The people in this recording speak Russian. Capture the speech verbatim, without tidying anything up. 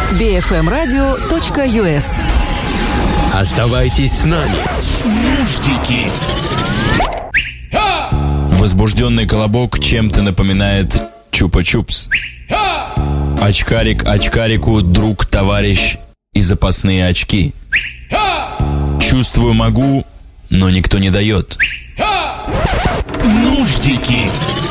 би эф эм радио точка ю эс. Оставайтесь с нами. Нуждики. Возбужденный колобок чем-то напоминает чупа-чупс. Очкарик очкарику друг, товарищ и запасные очки. Чувствую, могу, но никто не дает. Нуждики.